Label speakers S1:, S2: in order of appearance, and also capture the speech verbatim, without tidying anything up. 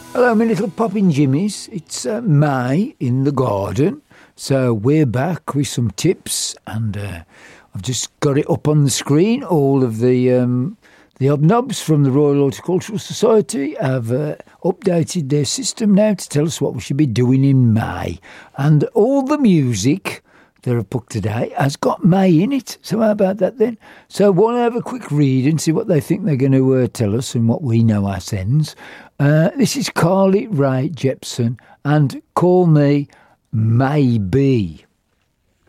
S1: Hello, my little popping jimmies. It's uh, May in the garden. So we're back with some tips, and uh, I've just got it up on the screen. All of the um, the hobnobs from the Royal Horticultural Society have uh, updated their system now to tell us what we should be doing in May. And all the music that I've put today has got May in it. So how about that then? So we'll have a quick read and see what they think they're going to uh, tell us and what we know ourselves. Uh, this is Carly Rae Jepsen and Call Me Maybe.